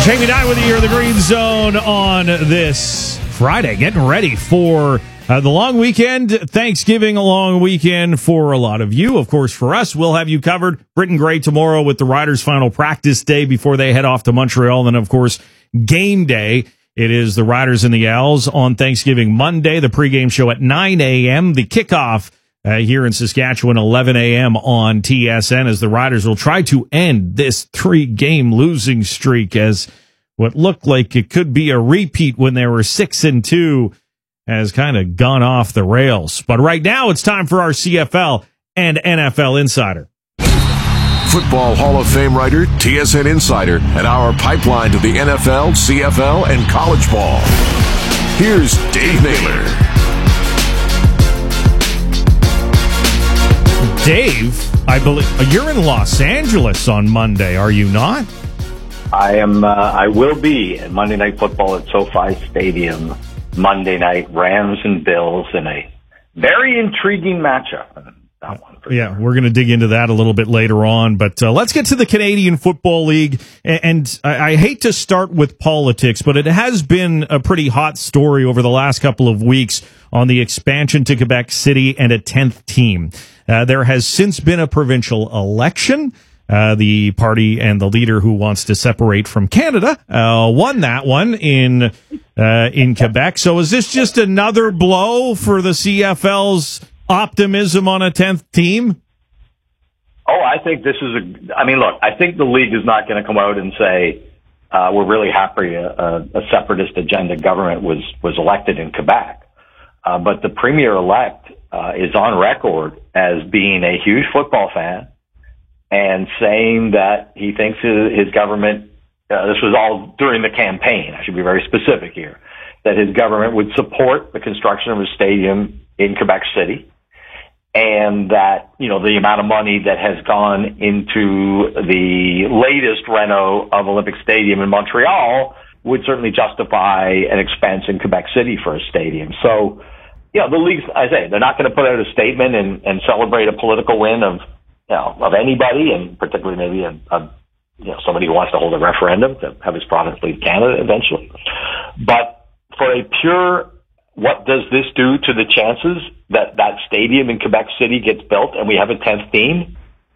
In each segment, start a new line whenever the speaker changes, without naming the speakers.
Jamie Knight with you here in the Green Zone on this Friday. Getting ready for the long weekend, Thanksgiving long weekend for a lot of you. Of course, for us, we'll have you covered. Britton Gray tomorrow with the Riders' final practice day before they head off to Montreal. And then, of course, game day. It is the Riders and the Owls on Thanksgiving Monday. The pregame show at 9 a.m. The kickoff here in Saskatchewan, 11 a.m. on TSN, as the Riders will try to end this 3-game losing streak, as what looked like it could be a repeat when they were 6-2 has kind of gone off the rails. But right now it's time for our CFL and NFL Insider.
Football Hall of Fame writer, TSN Insider, and our pipeline to the NFL, CFL, and college ball. Here's Dave Naylor.
Dave, I believe you're in Los Angeles on Monday, are you not?
I am. I will be at Monday Night Football at SoFi Stadium Monday night. Rams and Bills in a very intriguing matchup. That one
yeah, sure. We're going to dig into that a little bit later on, but let's get to the Canadian Football League. And I hate to start with politics, but it has been a pretty hot story over the last couple of weeks on the expansion to Quebec City and a 10th team. There has since been a provincial election. The party and the leader who wants to separate from Canada won that one in Quebec. So is this just another blow for the CFL's optimism on a 10th team?
Oh, I think this is I think the league is not going to come out and say, we're really happy a separatist agenda government was elected in Quebec. But the premier-elect is on record as being a huge football fan and saying that he thinks his government, this was all during the campaign, I should be very specific here, that his government would support the construction of a stadium in Quebec City, and that, the amount of money that has gone into the latest reno of Olympic Stadium in Montreal would certainly justify an expense in Quebec City for a stadium. So, the leagues, I say, they're not going to put out a statement and celebrate a political win of anybody, and particularly maybe somebody who wants to hold a referendum to have his province leave Canada eventually. But for a pure, what does this do to the chances that that stadium in Quebec City gets built and we have a 10th team?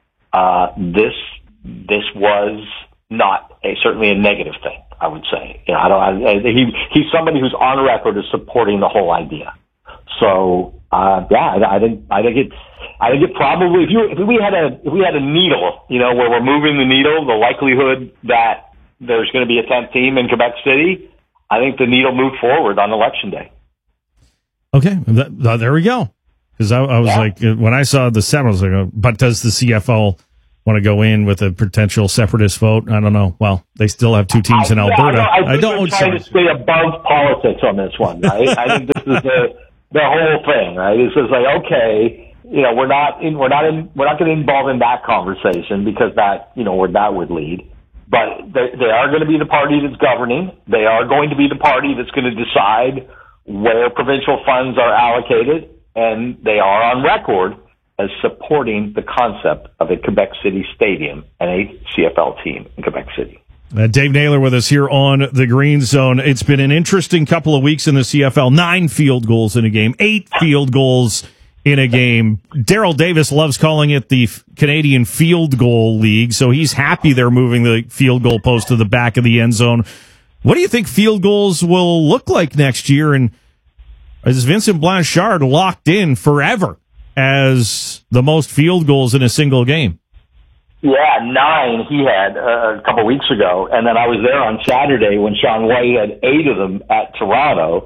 This was not certainly a negative thing, I would say. He's somebody who's on record as supporting the whole idea. So, I think it probably, if we had a needle, where we're moving the needle, the likelihood that there's going to be a 10th team in Quebec City, I think the needle moved forward on election day.
Okay, there we go. Because I was like, when I saw the 7, I was like, but does the CFL want to go in with a potential separatist vote? I don't know. Well, they still have 2 teams in Alberta.
I don't trying to stay above politics on this one, right? I think this is the whole thing, right? It's just like, okay, we're not going to involve in that conversation because that, where that would lead. But they are going to be the party that's governing. They are going to be the party that's going to decide where provincial funds are allocated, and they are on record as supporting the concept of a Quebec City stadium and a CFL team in Quebec City.
Dave Naylor with us here on the Green Zone. It's been an interesting couple of weeks in the CFL. 9 field goals in a game, 8 field goals in a game. Daryl Davis loves calling it the Canadian Field Goal League, so he's happy they're moving the field goal post to the back of the end zone. What do you think field goals will look like next year? And is Vincent Blanchard locked in forever as the most field goals in a single game?
Yeah, 9 he had a couple weeks ago, and then I was there on Saturday when Sean White had 8 of them at Toronto,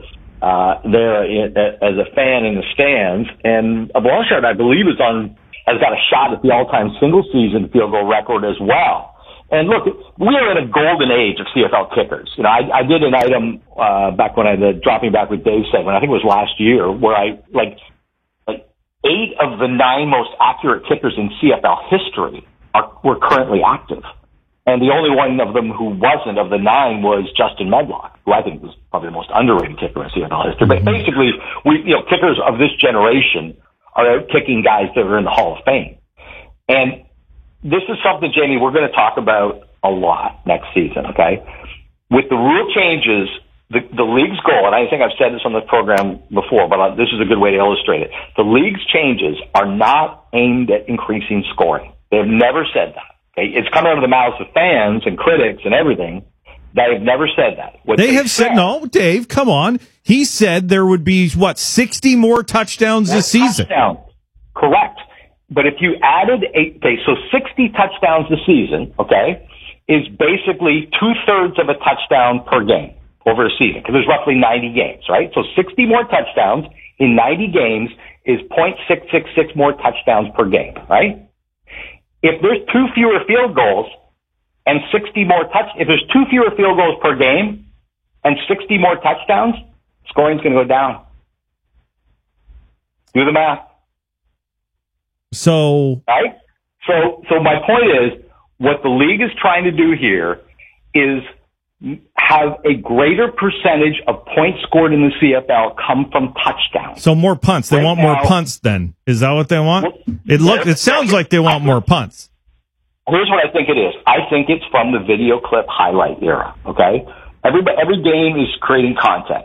as a fan in the stands. And Blanchard, I believe, has got a shot at the all-time single-season field goal record as well. And look, we are in a golden age of CFL kickers. I did an item back when the Dropping Back with Dave segment, I think it was last year, where I 8 of the 9 most accurate kickers in CFL history were currently active. And the only one of them who wasn't, of the 9, was Justin Medlock, who I think was probably the most underrated kicker in CFL history. But basically, kickers of this generation are out kicking guys that are in the Hall of Fame. And this is something, Jamie, we're going to talk about a lot next season, okay? with the rule changes, the league's goal, and I think I've said this on the program before, but this is a good way to illustrate it. The league's changes are not aimed at increasing scoring. They've never said that. Okay? It's coming out of the mouths of fans and critics and everything. They've never said that. What
they have said, no, Dave, come on. He said there would be, 60 more touchdowns this season.
Touchdowns. Correct. But if you added 60 touchdowns this season, is basically 2/3 of a touchdown per game over a season, because there's roughly 90 games, right? So 60 more touchdowns in 90 games is 0.666 more touchdowns per game, right? If there's 2 fewer field goals and 60 more if there's 2 fewer field goals per game and 60 more touchdowns, scoring's going to go down. Do the math.
So,
right? So my point is, what the league is trying to do here is have a greater percentage of points scored in the CFL come from touchdowns.
So more punts. They want more punts then. Is that what they want? It sounds like they want more punts.
Here's what I think it is. I think it's from the video clip highlight era, okay? Every game is creating content.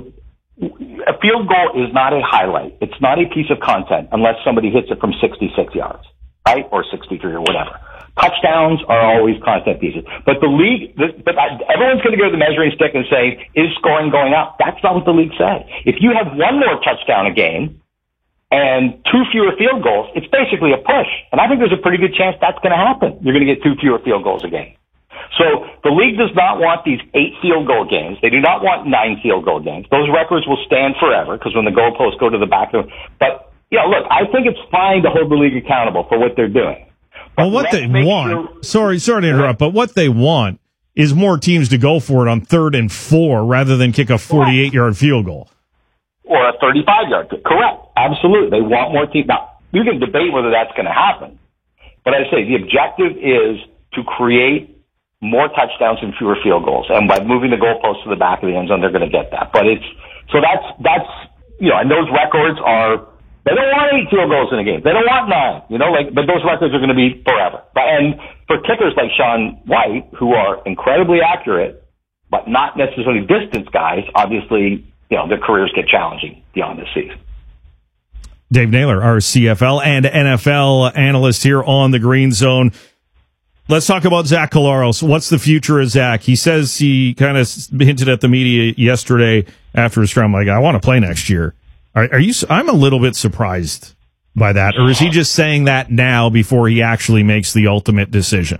A field goal is not a highlight. It's not a piece of content unless somebody hits it from 66 yards, right? Or 63 or whatever. Touchdowns are always content pieces. But everyone's going to go to the measuring stick and say, is scoring going up? That's not what the league said. If you have one more touchdown a game and 2 fewer field goals, it's basically a push. And I think there's a pretty good chance that's going to happen. You're going to get 2 fewer field goals a game. So the league does not want these 8 field goal games. They do not want 9 field goal games. Those records will stand forever because when the goalposts go to the back of them. But, look, I think it's fine to hold the league accountable for what they're doing.
Well, what they want, sorry to interrupt, but what they want is more teams to go for it on 3rd and 4 rather than kick a 48-yard field goal.
Or a 35-yard kick. Correct. Absolutely. They want more teams. Now, you can debate whether that's going to happen. But I say the objective is to create more touchdowns and fewer field goals. And by moving the goalposts to the back of the end zone, they're going to get that. But that's and those records are, they don't want 8 field goals in a game. They don't want 9, but those records are going to be forever. And for kickers like Sean White, who are incredibly accurate, but not necessarily distance guys, obviously, their careers get challenging beyond this season.
Dave Naylor, our CFL and NFL analyst here on the Green Zone. Let's talk about Zach Collaros. What's the future of Zach? He says he kind of hinted at the media yesterday after his scrum, I want to play next year. Are you? I'm a little bit surprised by that, or is he just saying that now before he actually makes the ultimate decision?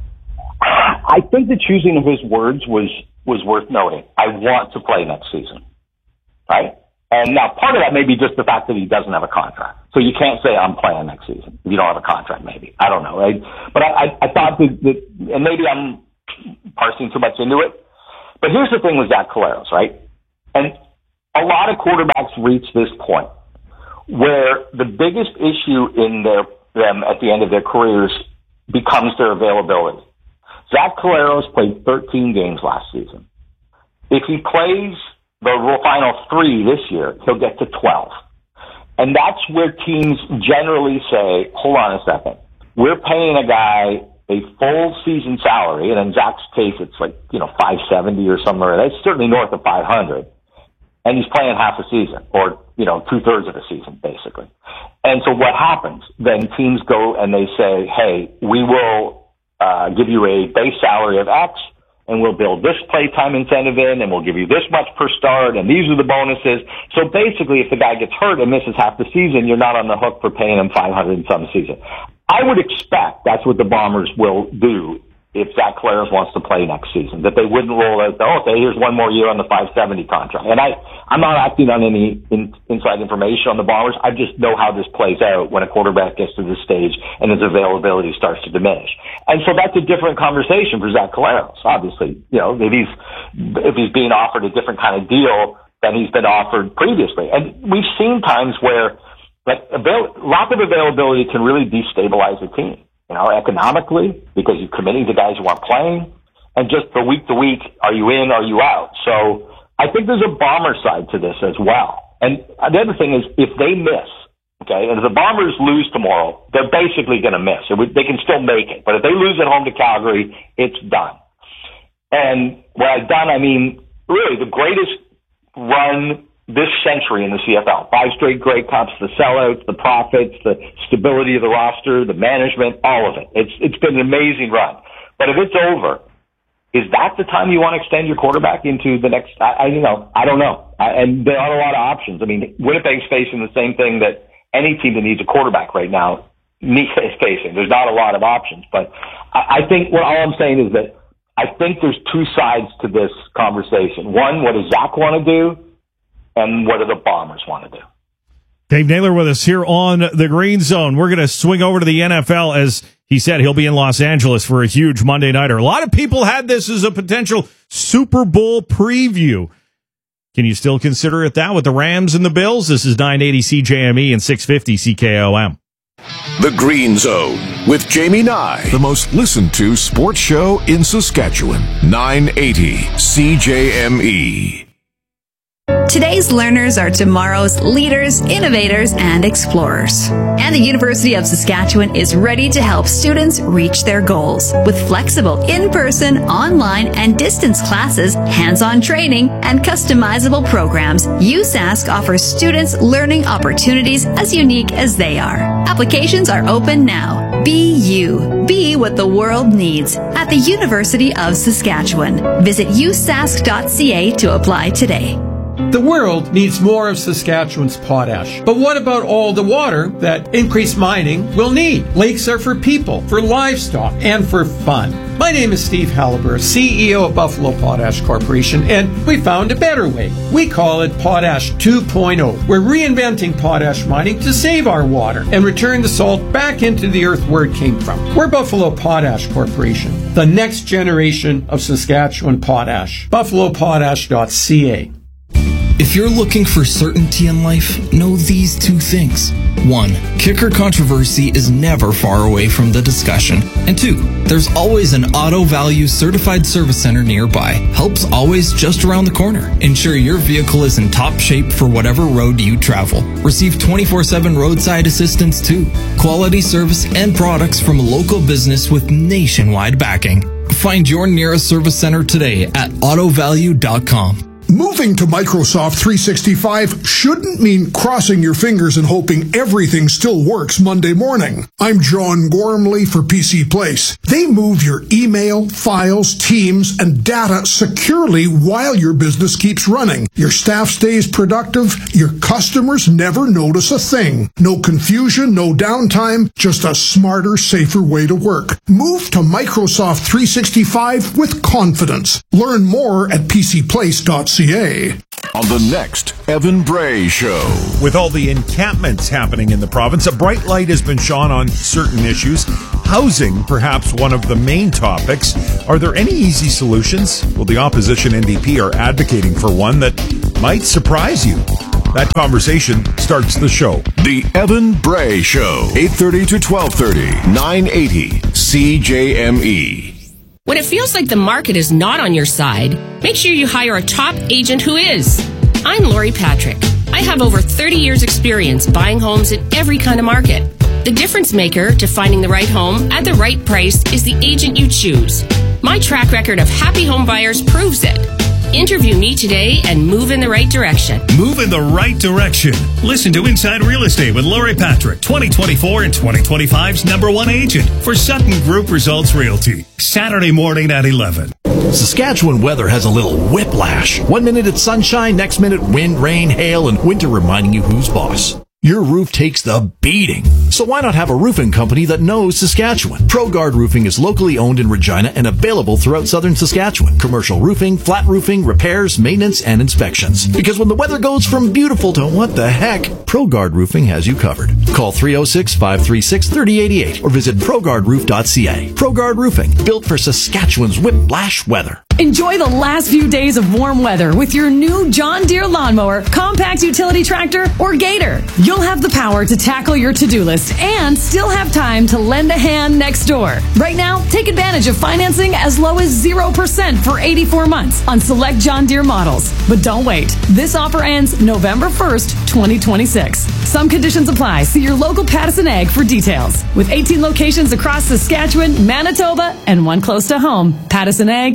I think the choosing of his words was worth noting. I want to play next season, right? And now part of that may be just the fact that he doesn't have a contract. So you can't say I'm playing next season if you don't have a contract, maybe. I don't know. Right? But I thought that, and maybe I'm parsing too much into it, but here's the thing with Zach Collaros, right? And a lot of quarterbacks reach this point where the biggest issue in them at the end of their careers becomes their availability. Zach Collaros played 13 games last season. If he plays the final 3 this year, he'll get to 12. And that's where teams generally say, hold on a second. We're paying a guy a full season salary, and in Zach's case, it's $570 or somewhere. That's certainly north of $500. And he's playing half a season, or 2/3 of a season, basically. And so what happens? Then teams go and they say, hey, we will give you a base salary of X, and we'll build this playtime incentive in, and we'll give you this much per start, and these are the bonuses. So basically, if the guy gets hurt and misses half the season, you're not on the hook for paying him $500 and some season. I would expect that's what the Bombers will do if Zach Collaros wants to play next season, that they wouldn't roll out, okay, here's one more year on the $570 contract. And I'm not acting on any inside information on the Bombers. I just know how this plays out when a quarterback gets to this stage and his availability starts to diminish. And so that's a different conversation for Zach Collaros, obviously. If he's being offered a different kind of deal than he's been offered previously. And we've seen times where lack of availability can really destabilize a team. Economically, because you're committing to guys who aren't playing, and just for week to week, are you in, are you out? So I think there's a Bomber side to this as well. And the other thing is, if they miss, okay, and if the Bombers lose tomorrow, they're basically going to miss. They can still make it, but if they lose at home to Calgary, it's done. And what I've done, I mean, really the greatest run this century in the CFL. 5 straight Grey Cups, the sellouts, the profits, the stability of the roster, the management, all of it. It's been an amazing run. But if it's over, is that the time you want to extend your quarterback into the next? I don't know. And there aren't a lot of options. I mean, Winnipeg's facing the same thing that any team that needs a quarterback right now is facing. There's not a lot of options. But I think all I'm saying is that I think there's two sides to this conversation. One, what does Zach want to do? And what do the Bombers want to do?
Dave Naylor with us here on the Green Zone. We're going to swing over to the NFL. As he said, he'll be in Los Angeles for a huge Monday nighter. A lot of people had this as a potential Super Bowl preview. Can you still consider it that with the Rams and the Bills? This is 980 CJME and 650 CKOM.
The Green Zone with Jamie Nye, the most listened to sports show in Saskatchewan. 980 CJME.
Today's learners are tomorrow's leaders, innovators, and explorers. And the University of Saskatchewan is ready to help students reach their goals. With flexible in-person, online, and distance classes, hands-on training, and customizable programs, USask offers students learning opportunities as unique as they are. Applications are open now. Be you. Be what the world needs at the University of Saskatchewan. Visit usask.ca to apply today.
The world needs more of Saskatchewan's potash. But what about all the water that increased mining will need? Lakes are for people, for livestock, and for fun. My name is Steve Halliburton, CEO of Buffalo Potash Corporation, and we found a better way. We call it Potash 2.0. We're reinventing potash mining to save our water and return the salt back into the earth where it came from. We're Buffalo Potash Corporation, the next generation of Saskatchewan potash. BuffaloPotash.ca.
If you're looking for certainty in life, know these two things. 1. Kicker controversy is never far away from the discussion. And 2. There's always an Auto Value certified service center nearby. Help's always just around the corner. Ensure your vehicle is in top shape for whatever road you travel. Receive 24/7 roadside assistance too. Quality service and products from a local business with nationwide backing. Find your nearest service center today at autovalue.com.
Moving to Microsoft 365 shouldn't mean crossing your fingers and hoping everything still works Monday morning. I'm John Gormley for PC Place. They move your email, files, teams, and data securely while your business keeps running. Your staff stays productive. Your customers never notice a thing. No confusion, no downtime, just a smarter, safer way to work. Move to Microsoft 365 with confidence. Learn more at pcplace.ca.
On the next Evan Bray Show.
With all the encampments happening in the province, a bright light has been shone on certain issues. Housing, perhaps one of the main topics. Are there any easy solutions? Well, the opposition NDP are advocating for one that might surprise you. That conversation starts the show.
The Evan Bray Show, 8:30 to 12:30, 980 CJME.
When it feels like the market is not on your side, make sure you hire a top agent who is. I'm Lori Patrick. I have over 30 years experience buying homes in every kind of market. The difference maker to finding the right home at the right price is the agent you choose. My track record of happy home buyers proves it. Interview me today and move in the right direction.
Move in the right direction. Listen to Inside Real Estate with Lori Patrick, 2024 and 2025's #1 agent for Sutton Group Results Realty. Saturday morning at 11.
Saskatchewan weather has a little whiplash. 1 minute it's sunshine, next minute wind, rain, hail, and winter reminding you who's boss. Your roof takes the beating. So why not have a roofing company that knows Saskatchewan? ProGuard Roofing is locally owned in Regina and available throughout southern Saskatchewan. Commercial roofing, flat roofing, repairs, maintenance, and inspections. Because when the weather goes from beautiful to what the heck, ProGuard Roofing has you covered. Call 306-536-3088 or visit ProGuardRoof.ca. ProGuard Roofing, built for Saskatchewan's whiplash weather.
Enjoy the last few days of warm weather with your new John Deere lawnmower, compact utility tractor, or Gator. You'll have the power to tackle your to-do list and still have time to lend a hand next door. Right now, take advantage of financing as low as 0% for 84 months on select John Deere models. But don't wait. This offer ends November 1st, 2026. Some conditions apply. See your local Pattison Ag for details. With 18 locations across Saskatchewan, Manitoba, and one close to home, PattisonAg.com.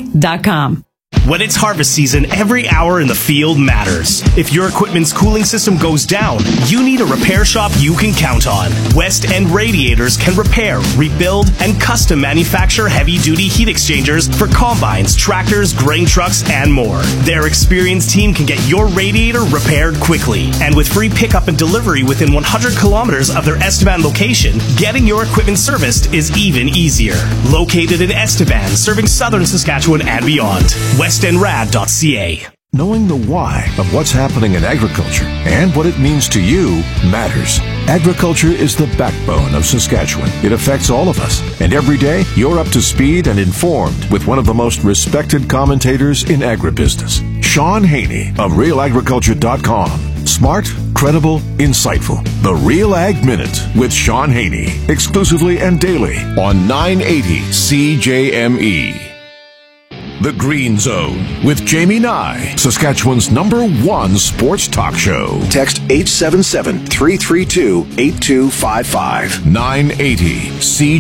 AgriCollege.com.
When it's harvest season, every hour in the field matters. If your equipment's cooling system goes down, you need a repair shop you can count on. West End Radiators can repair, rebuild, and custom manufacture heavy-duty heat exchangers for combines, tractors, grain trucks, and more. Their experienced team can get your radiator repaired quickly. And with free pickup and delivery within 100 kilometers of their Estevan location, getting your equipment serviced is even easier. Located in Estevan, serving southern Saskatchewan and beyond. WestEndRad.ca.
Knowing the why of what's happening in agriculture and what it means to you matters. Agriculture is the backbone of Saskatchewan. It affects all of us. And every day, you're up to speed and informed with one of the most respected commentators in agribusiness, Sean Haney of RealAgriculture.com. Smart, credible, insightful. The Real Ag Minute with Sean Haney. Exclusively and daily on 980 CJME. The Green Zone with Jamie Nye, Saskatchewan's #1 sports talk show.
Text 877-332-8255.
980 CJME.